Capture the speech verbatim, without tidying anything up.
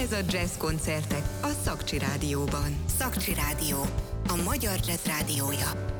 Ez a Jazz koncertek a Szakcsi Rádióban. Szakcsi Rádió, a magyar jazz rádiója.